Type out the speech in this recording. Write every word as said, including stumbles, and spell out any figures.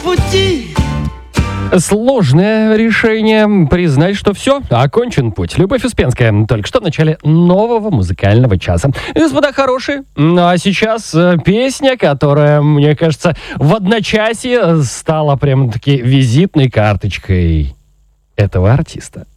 Пути. Сложное решение признать, что все, окончен путь. Любовь Успенская только что в начале нового музыкального часа. Господа хорошие, ну а сейчас э, песня, которая, мне кажется, в одночасье стала прям-таки визитной карточкой этого артиста.